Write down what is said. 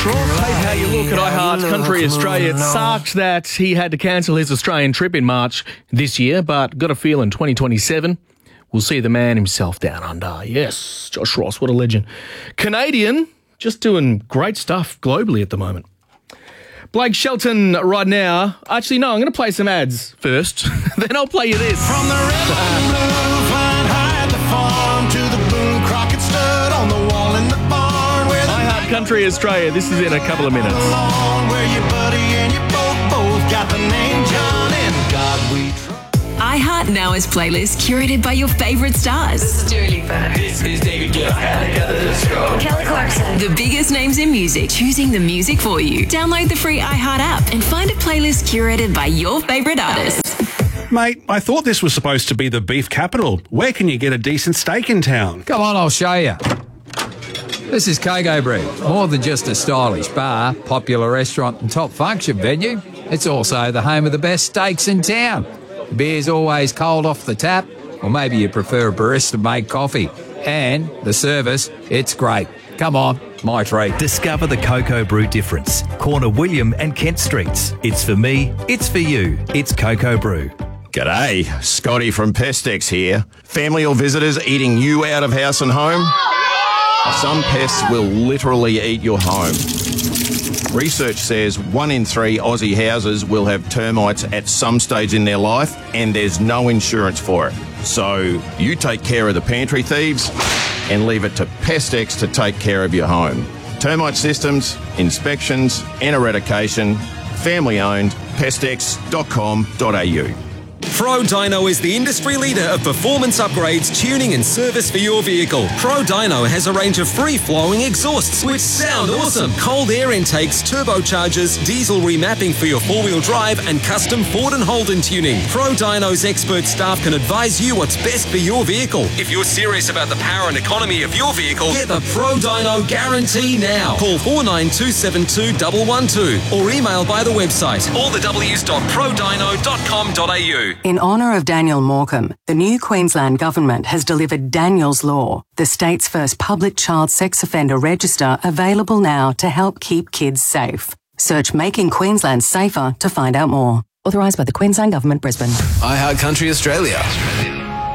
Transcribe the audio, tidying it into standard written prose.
Ross, hate how you look at iHeart Country Australia. It sucks that he had to cancel his Australian trip in March this year, but got a feel in 2027 we'll see the man himself down under. Yes, Josh Ross, what a legend. Canadian, just doing great stuff globally at the moment. Blake Shelton right now. Actually, no, I'm going to play some ads first. Then I'll play you this. From the red and blue, flying high at the farm, to the Boone Crockett stud on the wall in the barn. iHeart Country Australia. This is in a couple of minutes. Where your buddy and your both got the name John, and God we trust. iHeart Now is playlist curated by your favourite stars. This is Dua Lipa. This is David Guetta. Kelly Clarkson. The biggest names in music, choosing the music for you. Download the free iHeart app and find a playlist curated by your favourite artists. Mate, I thought this was supposed to be the beef capital. Where can you get a decent steak in town? Come on, I'll show you. This is Coco Brew. More than just a stylish bar, popular restaurant and top function venue, it's also the home of the best steaks in town. The beer's always cold off the tap, or maybe you prefer a barista-made coffee. And the service, it's great. Come on, my treat. Discover the Coco Brew difference. Corner William and Kent Streets. It's for me, it's for you. It's Coco Brew. G'day, Scotty from Pestex here. Family or visitors eating you out of house and home? Some pests will literally eat your home. Research says 1 in 3 Aussie houses will have termites at some stage in their life, and there's no insurance for it. So you take care of the pantry thieves and leave it to Pestex to take care of your home. Termite systems, inspections and eradication. Family owned. Pestex.com.au. Pro Dyno is the industry leader of performance upgrades, tuning and service for your vehicle. Pro Dyno has a range of free-flowing exhausts which sound awesome, cold air intakes, turbochargers, diesel remapping for your four-wheel drive and custom Ford and Holden tuning. Pro Dyno's expert staff can advise you what's best for your vehicle. If you're serious about the power and economy of your vehicle, get the Pro Dyno guarantee now. Call 49272112 or email by the website allthews.prodyno.com.au. In honour of Daniel Morecambe, the new Queensland Government has delivered Daniel's Law, the state's first public child sex offender register available now to help keep kids safe. Search Making Queensland Safer to find out more. Authorised by the Queensland Government, Brisbane. iHeart Country Australia.